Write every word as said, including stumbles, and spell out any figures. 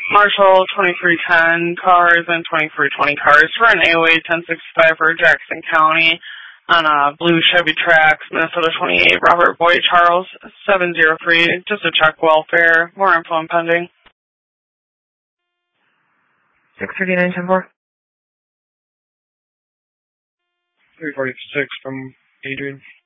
Marshall twenty-three ten cars and twenty-three twenty cars for an A O A ten sixty-five for Jackson County on a blue Chevy Trax, Minnesota twenty-eight, Robert Boyd Charles seven zero three, just to check welfare. More info impending. six thirty-nine ten four. three forty-six from Adrian.